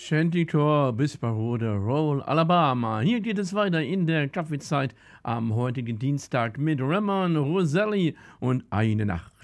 Shantycore bis Parode Roll Alabama. Hier geht es weiter in der Kaffeezeit am heutigen Dienstag mit Ramon, Roselli und Eine Nacht.